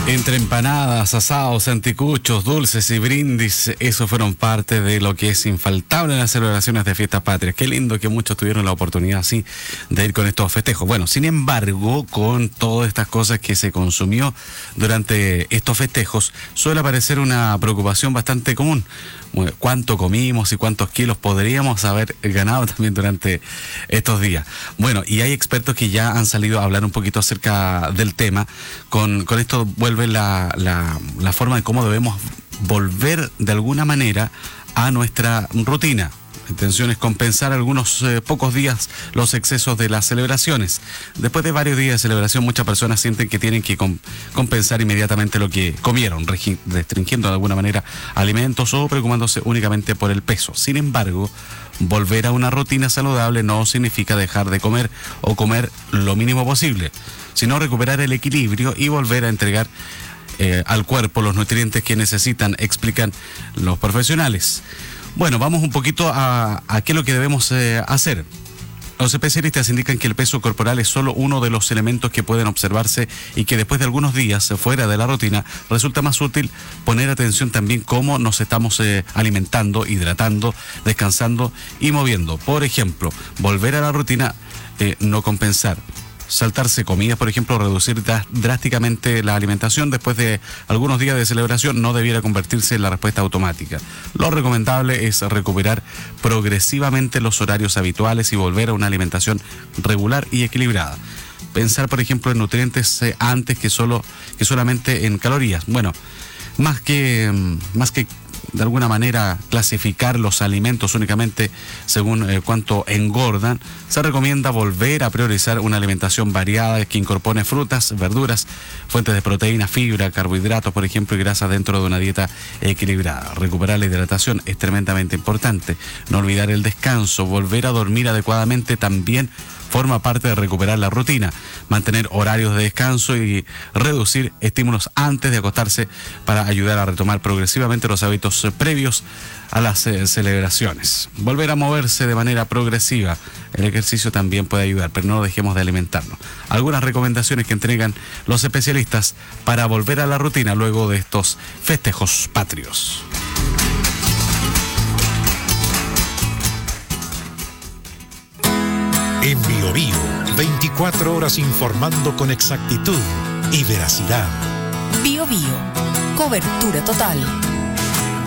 Entre empanadas, asados, anticuchos, dulces y brindis, eso fueron parte de lo que es infaltable en las celebraciones de fiestas patrias. Qué lindo que muchos tuvieron la oportunidad así de ir con estos festejos. Bueno, sin embargo, con todas estas cosas que se consumió durante estos festejos, suele aparecer una preocupación bastante común. ¿Cuánto comimos y cuántos kilos podríamos haber ganado también durante estos días? Bueno, y hay expertos que ya han salido a hablar un poquito acerca del tema. Con esto vuelve la forma de cómo debemos volver de alguna manera a nuestra rutina. La intención es compensar algunos pocos días los excesos de las celebraciones. Después de varios días de celebración, muchas personas sienten que tienen que compensar inmediatamente lo que comieron, restringiendo de alguna manera alimentos o preocupándose únicamente por el peso. Sin embargo, volver a una rutina saludable no significa dejar de comer o comer lo mínimo posible, sino recuperar el equilibrio y volver a entregar al cuerpo los nutrientes que necesitan, explican los profesionales. Bueno, vamos un poquito a qué es lo que debemos hacer. Los especialistas indican que el peso corporal es solo uno de los elementos que pueden observarse y que después de algunos días fuera de la rutina resulta más útil poner atención también cómo nos estamos alimentando, hidratando, descansando y moviendo. Por ejemplo, volver a la rutina, no compensar. Saltarse comidas, por ejemplo, reducir drásticamente la alimentación después de algunos días de celebración no debiera convertirse en la respuesta automática. Lo recomendable es recuperar progresivamente los horarios habituales y volver a una alimentación regular y equilibrada. Pensar, por ejemplo, en nutrientes antes que solamente en calorías. Bueno, más que de alguna manera clasificar los alimentos únicamente según cuánto engordan, se recomienda volver a priorizar una alimentación variada que incorpore frutas, verduras, fuentes de proteína, fibra, carbohidratos, por ejemplo, y grasa dentro de una dieta equilibrada. Recuperar la hidratación es tremendamente importante. No olvidar el descanso, volver a dormir adecuadamente también forma parte de recuperar la rutina, mantener horarios de descanso y reducir estímulos antes de acostarse para ayudar a retomar progresivamente los hábitos previos a las celebraciones. Volver a moverse de manera progresiva. El ejercicio también puede ayudar, pero no dejemos de alimentarnos. Algunas recomendaciones que entregan los especialistas para volver a la rutina luego de estos festejos patrios. En Bio Bio, 24 horas informando con exactitud y veracidad. Bio Bio, cobertura total.